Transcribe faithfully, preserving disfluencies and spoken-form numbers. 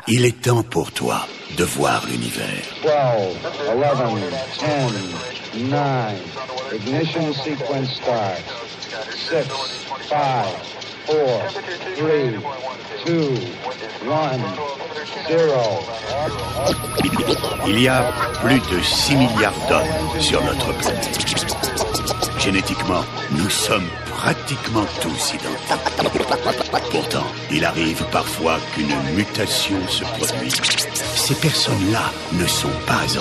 Il est temps pour toi de voir l'univers. twelve, eleven, ten, nine, ignition sequence start. six, five, four, three, two, one, zéro. Il y a plus de six milliards d'hommes sur notre planète. Génétiquement, nous sommes pratiquement tous identiques. Pourtant, il arrive parfois qu'une mutation se produise. Ces personnes-là ne sont pas